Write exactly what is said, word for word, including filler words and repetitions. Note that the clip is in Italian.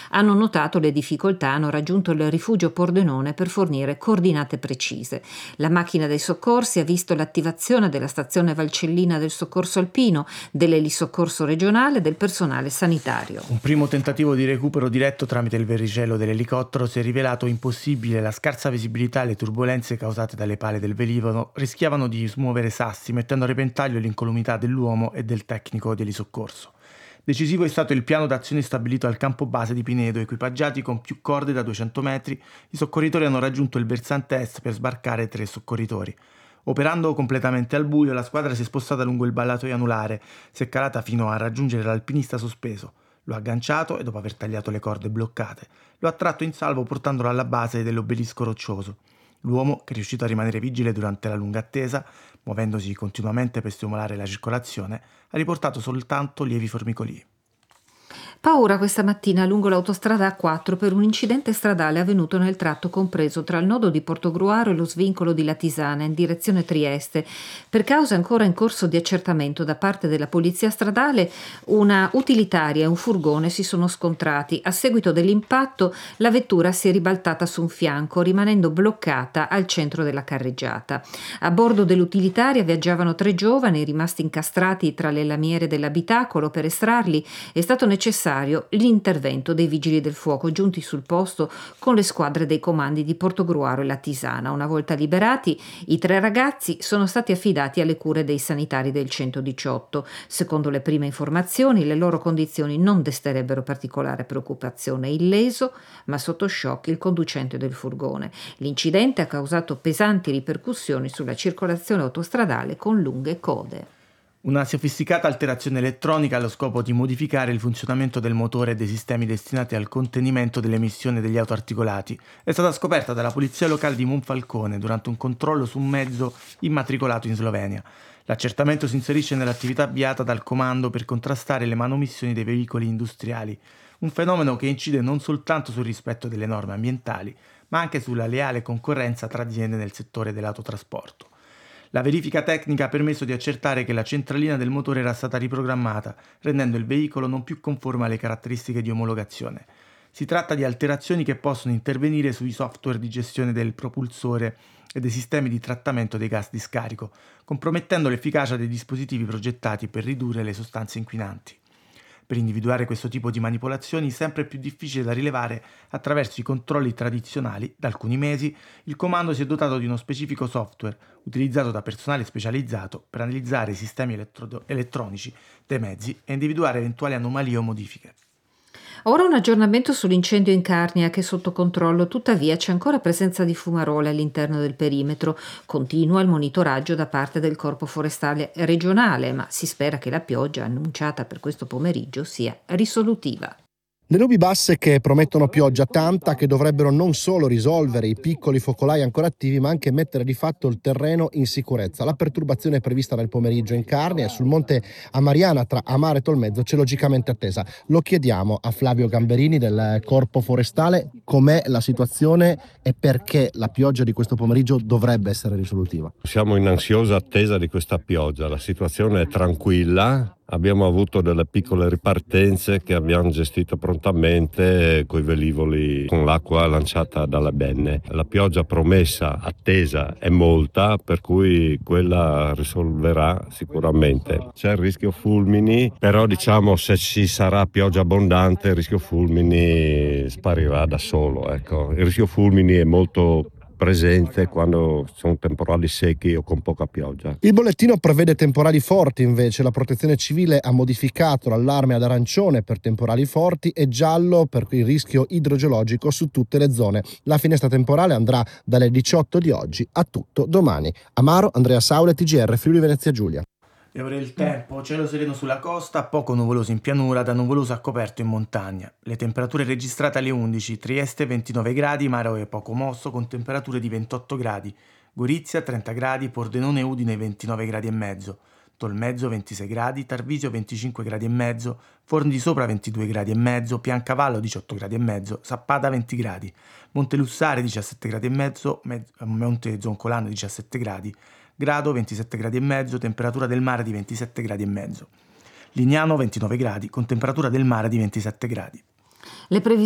hanno notato le difficoltà, hanno raggiunto il rifugio Pordenone per fornire coordinate precise. La macchina dei soccorsi ha visto l'attivazione della stazione Valcellina del soccorso alpino, dell'elisoccorso regionale e del personale sanitario. Un primo tentativo di recupero diretto tramite il verricello dell'elicottero si è rivelato impossibile. La scarsa visibilità e le turbulenze causate dalle pale del velivolo rischiavano di smuovere sassi, mettendo a repentaglio l'incolumità dell'uomo e del tecnico dell'elisoccorso. Decisivo è stato il piano d'azione stabilito al campo base di Pinedo. Equipaggiati con più corde da duecento metri, i soccorritori hanno raggiunto il versante est per sbarcare tre soccorritori. Operando completamente al buio, la squadra si è spostata lungo il ballatoio anulare, si è calata fino a raggiungere l'alpinista sospeso. Lo ha agganciato e, dopo aver tagliato le corde bloccate, lo ha tratto in salvo portandolo alla base dell'obelisco roccioso. L'uomo, che è riuscito a rimanere vigile durante la lunga attesa, muovendosi continuamente per stimolare la circolazione, ha riportato soltanto lievi formicolii. Paura questa mattina lungo l'autostrada A quattro per un incidente stradale avvenuto nel tratto compreso tra il nodo di Portogruaro e lo svincolo di Latisana in direzione Trieste. Per causa ancora in corso di accertamento da parte della polizia stradale, una utilitaria e un furgone si sono scontrati. A seguito dell'impatto la vettura si è ribaltata su un fianco, rimanendo bloccata al centro della carreggiata. A bordo dell'utilitaria viaggiavano tre giovani rimasti incastrati tra le lamiere dell'abitacolo. Per estrarli è stato necessario l'intervento dei vigili del fuoco giunti sul posto con le squadre dei comandi di Portogruaro e Latisana. Una volta liberati, i tre ragazzi sono stati affidati alle cure dei sanitari del centodiciotto. Secondo le prime informazioni, le loro condizioni non desterebbero particolare preoccupazione. Illeso, ma sotto shock, il conducente del furgone. L'incidente ha causato pesanti ripercussioni sulla circolazione autostradale con lunghe code. Una sofisticata alterazione elettronica allo scopo di modificare il funzionamento del motore e dei sistemi destinati al contenimento delle emissioni degli autoarticolati è stata scoperta dalla polizia locale di Monfalcone durante un controllo su un mezzo immatricolato in Slovenia. L'accertamento si inserisce nell'attività avviata dal comando per contrastare le manomissioni dei veicoli industriali, un fenomeno che incide non soltanto sul rispetto delle norme ambientali, ma anche sulla leale concorrenza tra aziende nel settore dell'autotrasporto. La verifica tecnica ha permesso di accertare che la centralina del motore era stata riprogrammata, rendendo il veicolo non più conforme alle caratteristiche di omologazione. Si tratta di alterazioni che possono intervenire sui software di gestione del propulsore e dei sistemi di trattamento dei gas di scarico, compromettendo l'efficacia dei dispositivi progettati per ridurre le sostanze inquinanti. Per individuare questo tipo di manipolazioni sempre più difficile da rilevare attraverso i controlli tradizionali, da alcuni mesi il comando si è dotato di uno specifico software utilizzato da personale specializzato per analizzare i sistemi elettro- elettronici dei mezzi e individuare eventuali anomalie o modifiche. Ora un aggiornamento sull'incendio in Carnia che è sotto controllo, tuttavia c'è ancora presenza di fumarole all'interno del perimetro. Continua il monitoraggio da parte del Corpo Forestale regionale, ma si spera che la pioggia annunciata per questo pomeriggio sia risolutiva. Le nubi basse che promettono pioggia tanta che dovrebbero non solo risolvere i piccoli focolai ancora attivi ma anche mettere di fatto il terreno in sicurezza. La perturbazione è prevista nel pomeriggio in Carnia e sul monte Amariana tra Amaro e Tolmezzo c'è logicamente attesa. Lo chiediamo a Flavio Gamberini del Corpo Forestale com'è la situazione e perché la pioggia di questo pomeriggio dovrebbe essere risolutiva. Siamo in ansiosa attesa di questa pioggia, la situazione è tranquilla. Abbiamo avuto delle piccole ripartenze che abbiamo gestito prontamente coi velivoli con l'acqua lanciata dalle benne. La pioggia promessa, attesa, è molta, per cui quella risolverà sicuramente. C'è il rischio fulmini, però diciamo se ci sarà pioggia abbondante il rischio fulmini sparirà da solo. Ecco. Il rischio fulmini è molto presente quando sono temporali secchi o con poca pioggia. Il bollettino prevede temporali forti, invece la Protezione Civile ha modificato l'allarme ad arancione per temporali forti e giallo per il rischio idrogeologico su tutte le zone. La finestra temporale andrà dalle diciotto di oggi a tutto domani. Amaro, Andrea Saule, T G R Friuli Venezia Giulia. E ora il tempo, cielo sereno sulla costa, poco nuvoloso in pianura, da nuvoloso a coperto in montagna. Le temperature registrate alle undici, Trieste ventinove gradi, Maroe poco mosso con temperature di ventotto gradi, Gorizia trenta gradi, Pordenone e Udine ventinove gradi e mezzo, Tolmezzo ventisei gradi, Tarvisio venticinque gradi e mezzo, Forni di Sopra ventidue gradi e mezzo, Piancavallo diciotto gradi e mezzo, Sappada venti gradi, Montelussare diciassette gradi e mezzo, Monte Zoncolano diciassette gradi, Grado ventisette gradi e mezzo, temperatura del mare di ventisette gradi e mezzo. Lignano ventinove gradi con temperatura del mare di ventisette gradi. Le previsioni